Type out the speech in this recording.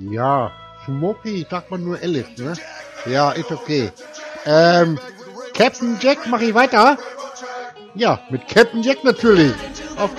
Ja, Smokey sagt man nur Alice, ne? Ja, ist okay. Captain Jack, mach ich weiter? Ja, mit Captain Jack natürlich.